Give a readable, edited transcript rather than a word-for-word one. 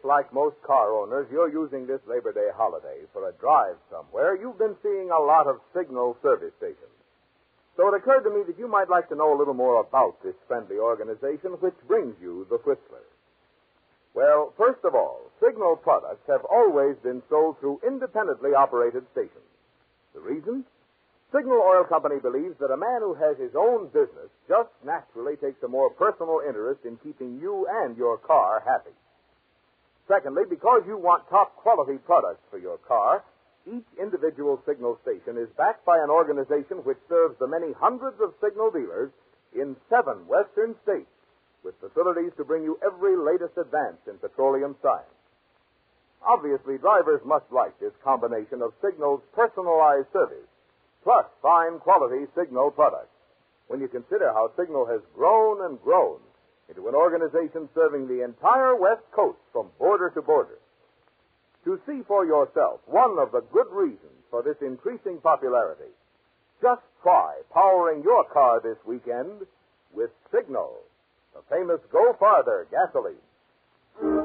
like most car owners, you're using this Labor Day holiday for a drive somewhere, you've been seeing a lot of Signal service stations. So it occurred to me that you might like to know a little more about this friendly organization which brings you the Whistler. Well, first of all, Signal products have always been sold through independently operated stations. The reason? Signal Oil Company believes that a man who has his own business just naturally takes a more personal interest in keeping you and your car happy. Secondly, because you want top-quality products for your car, each individual Signal station is backed by an organization which serves the many hundreds of Signal dealers in 7 western states, with facilities to bring you every latest advance in petroleum science. Obviously, drivers must like this combination of Signal's personalized service, plus fine quality Signal products. When you consider how Signal has grown and grown into an organization serving the entire West Coast from border to border. To see for yourself one of the good reasons for this increasing popularity, just try powering your car this weekend with Signal, the famous Go Farther gasoline.